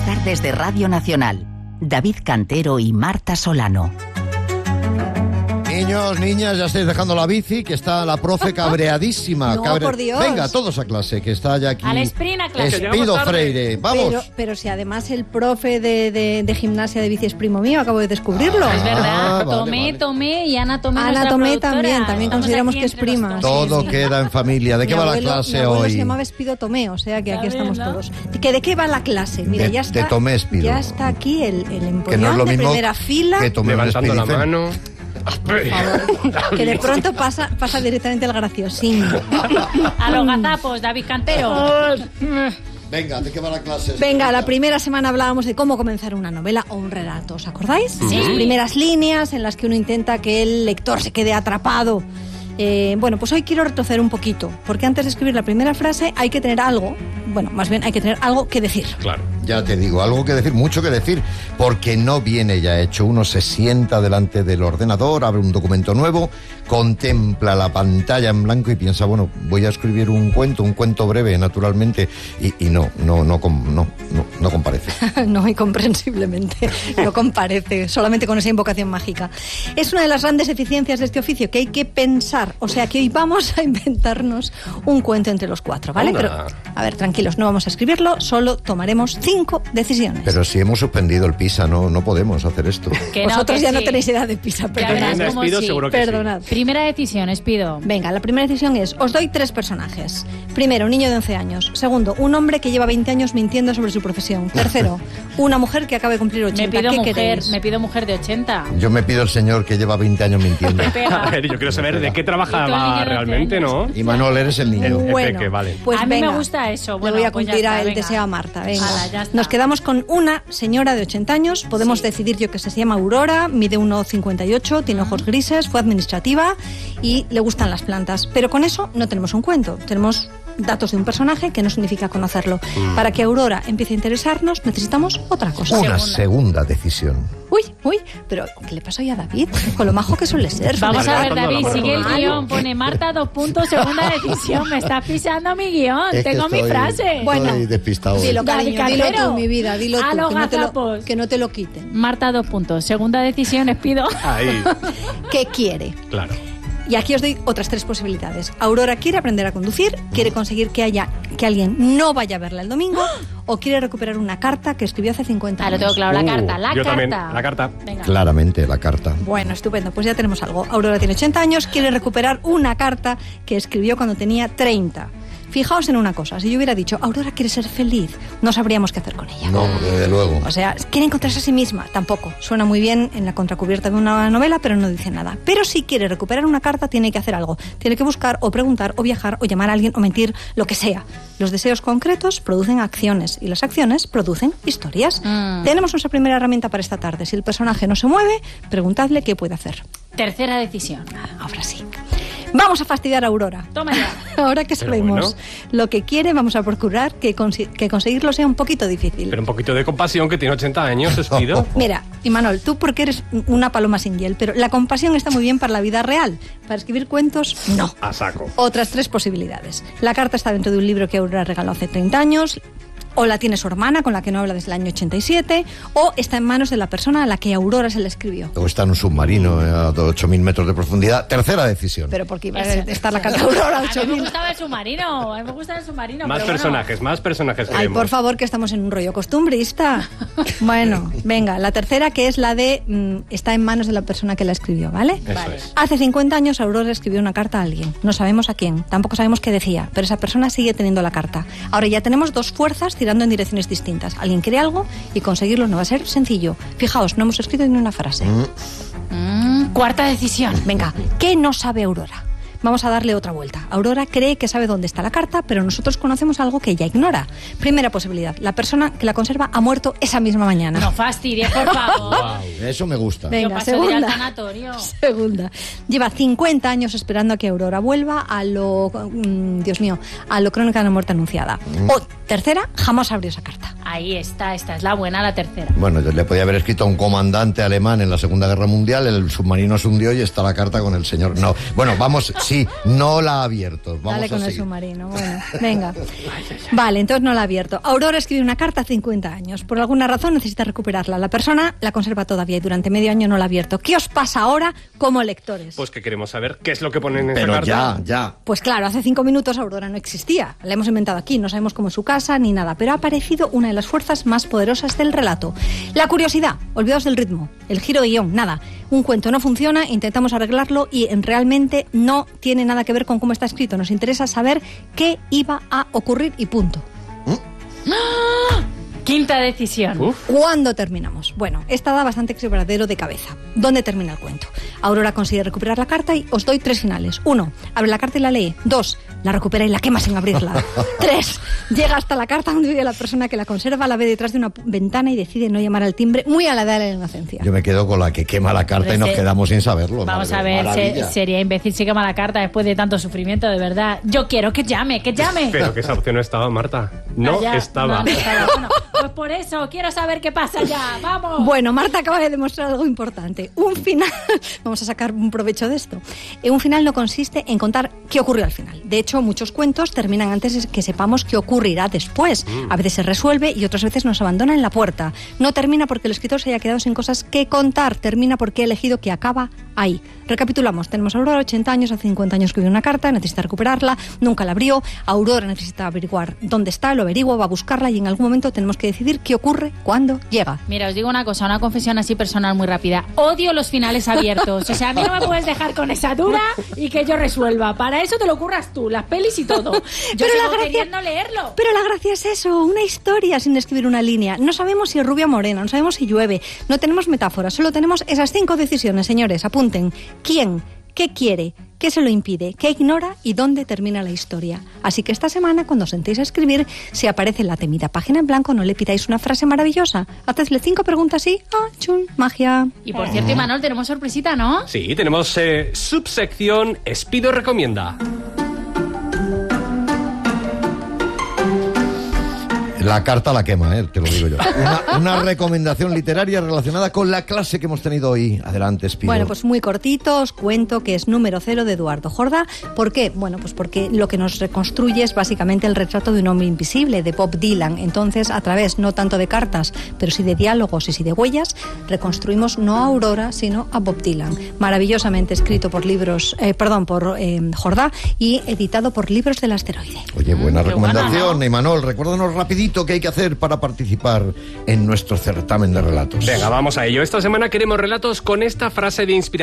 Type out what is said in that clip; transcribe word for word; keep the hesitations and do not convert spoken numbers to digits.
tardes de Radio Nacional. David Cantero y Marta Solano. Niños, niñas, ya estáis dejando la bici, que está la profe cabreadísima. No, cabre... por Dios. Venga, todos a clase, que está ya aquí. Al sprint a clase. Espido Freire, vamos. Pero, pero si además el profe de, de, de gimnasia de bici es primo mío, acabo de descubrirlo. Ah, Es verdad, vale, Tomé, vale. Tomé y Ana Tomé. Ana nuestra Tomé productora. también, también Estamos consideramos aquí que es entre prima. los dos. Todo sí, sí. queda en familia. ¿De qué Mi va abuelo- la clase mi abuelo hoy? se llamaba Espido Tomé, o sea que aquí Está bien, estamos ¿no? todos. ¿Que ¿De qué va la clase? Mira, De- ya está. de Tomé Espido. Ya está aquí el, el Que no es empollón lo de mismo primera fila. que tomé Levantando la Espidicen. mano. Que de pronto pasa, pasa directamente al graciosín. A los gazapos, David Cantero. Venga, ¿de qué va la clase? Venga, la primera semana hablábamos de cómo comenzar una novela o un relato, ¿os acordáis? Sí. Las primeras líneas en las que uno intenta que el lector se quede atrapado. Eh, bueno, pues hoy quiero retroceder un poquito, porque antes de escribir la primera frase hay que tener algo, bueno, más bien hay que tener algo que decir. Claro. Ya te digo, algo que decir, mucho que decir, porque no viene ya hecho. Uno se sienta delante del ordenador, abre un documento nuevo, contempla la pantalla en blanco y piensa, bueno, voy a escribir un cuento, un cuento breve, naturalmente, y, y no, no, no, com- no, no, no comparece. No, incomprensiblemente, no comparece, solamente con esa invocación mágica. Es una de las grandes eficiencias de este oficio, que hay que pensar, o sea que hoy vamos a inventarnos un cuento entre los cuatro, ¿vale? Anda. Pero, a ver, tranquilos, no vamos a escribirlo, solo tomaremos cinco decisiones. Pero si hemos suspendido el PISA, no, no podemos hacer esto. Que no, Vosotros que ya no sí. tenéis edad de pisa, Ya perdonad. verás Me cómo despido, sí. seguro que sí. Perdonad. Primera decisión, Espido. Venga, la primera decisión es, os doy tres personajes. Primero, un niño de once años. Segundo, un hombre que lleva veinte años mintiendo sobre su profesión. Tercero, una mujer que acaba de cumplir Me ochenta. pido ¿Qué mujer, queréis? me pido mujer de ochenta. Yo me pido el señor que lleva veinte años mintiendo. Pega. A ver, yo quiero saber de qué Y tú el niño trabajaba de realmente, once ¿no? Y Manuel, eres el niño. El Bueno, peque, vale. pues A mí me venga, gusta eso. Le Bueno, voy a pues ya cumplir está, a el venga. deseo a Marta. Venga. Hala, ya está. Nos quedamos con una señora de ochenta años. Podemos Sí. decidir yo que se llama Aurora, mide uno cincuenta y ocho, tiene ojos grises, fue administrativa y le gustan las plantas. Pero con eso no tenemos un cuento. Tenemos datos de un personaje que no significa conocerlo. Para que Aurora empiece a interesarnos, necesitamos otra cosa. Una Segunda. segunda decisión. Uy, uy, pero ¿qué le pasó hoy a David? Con lo majo que suele ser. Vamos suele a ser. ver, David, Marta, sigue el Marta. guión. Pone Marta, dos puntos, segunda decisión. Me estás pisando mi guión. Es que Tengo mi estoy- frase. Bueno, Estoy despistado hoy. Dilo, David cariño, dilo Cantero. tú, mi vida, dilo A tú, los que no, te lo, gazapos. que no te lo quiten. Marta, dos puntos. Segunda decisión, Espido. Ahí, ¿Qué quiere? claro. Y aquí os doy otras tres posibilidades. Aurora quiere aprender a conducir, quiere conseguir que haya que alguien no vaya a verla el domingo, o quiere recuperar una carta que escribió hace cincuenta Ah, lo años. tengo claro. La Uh, carta, la yo carta. también, la carta. Venga. Claramente, la carta. Bueno, estupendo, pues ya tenemos algo. Aurora tiene ochenta años, quiere recuperar una carta que escribió cuando tenía treinta. Fijaos en una cosa, si yo hubiera dicho, Aurora quiere ser feliz, no sabríamos qué hacer con ella. No, desde luego. O sea, quiere encontrarse a sí misma, tampoco. Suena muy bien en la contracubierta de una novela, pero no dice nada. Pero si quiere recuperar una carta, tiene que hacer algo. Tiene que buscar o preguntar o viajar o llamar a alguien o mentir, lo que sea. Los deseos concretos producen acciones y las acciones producen historias. Mm. Tenemos nuestra primera herramienta para esta tarde. Si el personaje no se mueve, preguntadle qué puede hacer. Tercera decisión. Ahora sí. Vamos a fastidiar a Aurora. Toma ya. Ahora que Pero sabemos bueno. lo que quiere, vamos a procurar que, consi- que conseguirlo sea un poquito difícil. Pero un poquito de compasión, que tiene ochenta años, Espido. Mira, Imanol, tú porque eres una paloma sin hiel, pero la compasión está muy bien para la vida real. Para escribir cuentos, no. A saco. Otras tres posibilidades. La carta está dentro de un libro que Aurora regaló hace treinta años, o la tiene su hermana, con la que no habla desde el año ochenta y siete, o está en manos de la persona a la que Aurora se le escribió. O está en un submarino eh, a ocho mil metros de profundidad. Tercera decisión. Pero porque iba a Eso. estar la carta de Aurora a A ocho mí me mil. gustaba el submarino. A mí me gusta el submarino. Más pero bueno. personajes, más personajes Ay, queremos. por favor, que estamos en un rollo costumbrista. Bueno, venga, la tercera, que es la de mm, está en manos de la persona que la escribió, ¿vale? Eso Vale. es. Hace cincuenta años Aurora escribió una carta a alguien. No sabemos a quién, tampoco sabemos qué decía, pero esa persona sigue teniendo la carta. Ahora ya tenemos dos fuerzas tirando en direcciones distintas. Alguien quiere algo y conseguirlo no va a ser sencillo. Fijaos, no hemos escrito ni una frase. Mm, cuarta decisión. Venga, ¿qué no sabe Aurora? Vamos a darle otra vuelta. Aurora cree que sabe dónde está la carta, pero nosotros conocemos algo que ella ignora. Primera posibilidad, la persona que la conserva ha muerto esa misma mañana. No fastidies, por favor. Eso me gusta. Venga, Yo paso de ir al segunda. tanatorio. Segunda. Lleva cincuenta años esperando a que Aurora vuelva a lo... mm, Dios mío, a lo Crónica de una muerte anunciada. O tercera, jamás abrió esa carta. Ahí está, esta es la buena, la tercera. Bueno, yo le podía haber escrito a un comandante alemán en la Segunda Guerra Mundial, el submarino se hundió y está la carta con el señor. No, bueno, vamos, sí, no la ha abierto. Vamos Dale a con el seguir. submarino, bueno, venga. Vale, entonces no la ha abierto. Aurora escribe una carta a cincuenta años. Por alguna razón necesita recuperarla. La persona la conserva todavía y durante medio año no la ha abierto. ¿Qué os pasa ahora como lectores? Pues que queremos saber qué es lo que ponen en Pero esa carta. ya, ya. Pues claro, hace cinco minutos Aurora no existía. La hemos inventado aquí, no sabemos cómo es su casa ni nada, pero ha aparecido una de las fuerzas más poderosas del relato. La curiosidad, olvidaos del ritmo, el giro de guión, nada. Un cuento no funciona, intentamos arreglarlo y en realmente no tiene nada que ver con cómo está escrito. Nos interesa saber qué iba a ocurrir y punto. Quinta decisión. Uf. ¿Cuándo terminamos? Bueno, esta da bastante quebradero de cabeza. ¿Dónde termina el cuento? Aurora consigue recuperar la carta y os doy tres finales. Uno, abre la carta y la lee. Dos, la recupera y la quema sin abrirla. Tres, llega hasta la carta donde vive la persona que la conserva, la ve detrás de una ventana y decide no llamar al timbre, muy a la edad de la inocencia. Yo me quedo con la que quema la carta y nos Ese- quedamos sin saberlo. Vamos madre, a ver, se- maravilla. sería imbécil si quema la carta después de tanto sufrimiento, de verdad. Yo quiero que llame, que llame. Pero que esa opción no estaba, Marta. No Ah, ya. estaba. No, no estaba. Bueno, pues por eso, quiero saber qué pasa ya. ¡Vamos! Bueno, Marta acaba de demostrar algo importante. Un final, vamos a sacar un provecho de esto. Eh, Un final no consiste en contar qué ocurrió al final. De hecho, muchos cuentos terminan antes de que sepamos qué ocurrirá después. A veces se resuelve y otras veces nos abandona en la puerta. No termina porque el escritor se haya quedado sin cosas que contar. Termina porque ha elegido que acaba ahí. Recapitulamos. Tenemos a Aurora, ochenta años, hace cincuenta años escribió una carta, necesita recuperarla, nunca la abrió. Aurora necesita averiguar dónde está, lo averigua, va a buscarla y en algún momento tenemos que decidir qué ocurre cuando llega. Mira, os digo una cosa, una confesión así personal muy rápida. Odio los finales abiertos. O sea, a mí no me puedes dejar con esa duda y que yo resuelva. Para eso te lo curras tú, las pelis y todo. Yo Pero sigo la gracia- queriendo leerlo. Pero la gracia es eso, una historia sin escribir una línea. No sabemos si es rubia o morena, no sabemos si llueve, no tenemos metáforas, solo tenemos esas cinco decisiones, señores, apunten. ¿Quién? ¿Qué quiere? ¿Qué se lo impide? ¿Qué ignora? ¿Y dónde termina la historia? Así que esta semana, cuando os sentéis a escribir, si aparece la temida página en blanco, no le pidáis una frase maravillosa. Hacedle cinco preguntas y ¡ah, chun! Magia. Y por cierto, Imanol, tenemos sorpresita, ¿no? Sí, tenemos eh, subsección Espido recomienda. La carta la quema, eh, te lo digo yo. Una, una recomendación literaria relacionada con la clase que hemos tenido hoy. Adelante, Espido. Bueno, pues muy cortito, os cuento que es Número Cero de Eduardo Jordá. ¿Por qué? Bueno, pues porque lo que nos reconstruye es básicamente el retrato de un hombre invisible, de Bob Dylan. Entonces, a través no tanto de cartas, pero sí de diálogos y sí de huellas, reconstruimos no a Aurora, sino a Bob Dylan. Maravillosamente escrito por libros, eh, perdón, por eh, Jordá y editado por Libros del Asteroide. Oye, buena Mm, qué recomendación, buena, ¿no? Imanol. Recuérdanos rapidito qué hay que hacer para participar en nuestro certamen de relatos. Venga, vamos a ello. Esta semana queremos relatos con esta frase de inspiración.